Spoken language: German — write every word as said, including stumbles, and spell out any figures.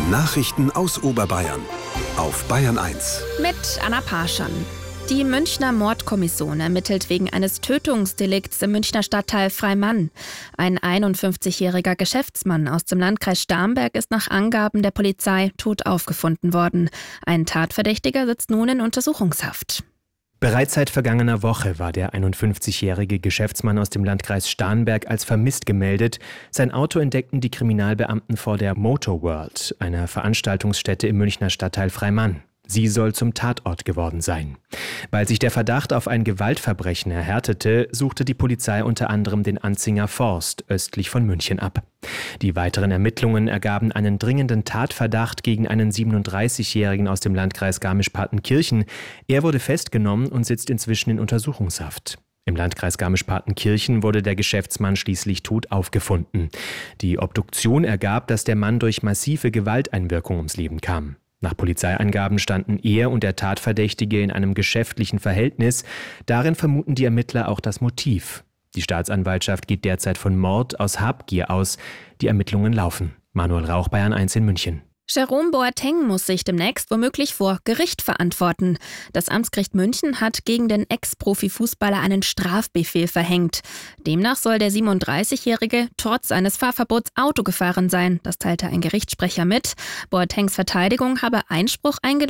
Nachrichten aus Oberbayern auf Bayern eins. Mit Anna Parschan. Die Münchner Mordkommission ermittelt wegen eines Tötungsdelikts im Münchner Stadtteil Freimann. Ein einundfünfzigjähriger Geschäftsmann aus dem Landkreis Starnberg ist nach Angaben der Polizei tot aufgefunden worden. Ein Tatverdächtiger sitzt nun in Untersuchungshaft. Bereits seit vergangener Woche war der einundfünfzigjährige Geschäftsmann aus dem Landkreis Starnberg als vermisst gemeldet. Sein Auto entdeckten die Kriminalbeamten vor der Motor World, einer Veranstaltungsstätte im Münchner Stadtteil Freimann. Sie soll zum Tatort geworden sein. Weil sich der Verdacht auf ein Gewaltverbrechen erhärtete, suchte die Polizei unter anderem den Anzinger Forst östlich von München ab. Die weiteren Ermittlungen ergaben einen dringenden Tatverdacht gegen einen siebenunddreißigjährigen aus dem Landkreis Garmisch-Partenkirchen. Er wurde festgenommen und sitzt inzwischen in Untersuchungshaft. Im Landkreis Garmisch-Partenkirchen wurde der Geschäftsmann schließlich tot aufgefunden. Die Obduktion ergab, dass der Mann durch massive Gewalteinwirkung ums Leben kam. Nach Polizeiangaben standen er und der Tatverdächtige in einem geschäftlichen Verhältnis. Darin vermuten die Ermittler auch das Motiv. Die Staatsanwaltschaft geht derzeit von Mord aus Habgier aus. Die Ermittlungen laufen. Manuel Rauch, Bayern eins in München. Jerome Boateng muss sich demnächst womöglich vor Gericht verantworten. Das Amtsgericht München hat gegen den Ex-Profi-Fußballer einen Strafbefehl verhängt. Demnach soll der siebenunddreißigjährige trotz eines Fahrverbots Auto gefahren sein. Das teilte ein Gerichtssprecher mit. Boatengs Verteidigung habe Einspruch eingelegt.